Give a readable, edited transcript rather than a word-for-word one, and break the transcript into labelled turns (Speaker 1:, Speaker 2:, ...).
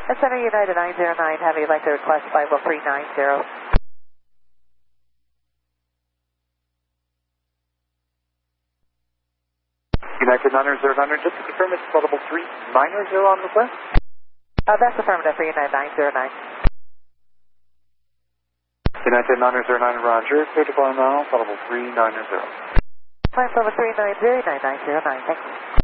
Speaker 1: Center United 909, Heavy, like to request 50390.
Speaker 2: United 909, just to confirm it's audible 390 on request?
Speaker 1: That's affirmative for United 909.
Speaker 2: United 909, Roger, clear to fly now, audible 390.
Speaker 1: Flight level 390, 9909, thank you.